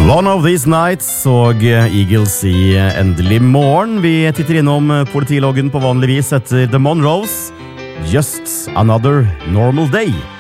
One of these nights såg Eagles i Endelig morgen. Vi titter innom politiloggen på vanlig vis etter The Monroes. Just another normal day.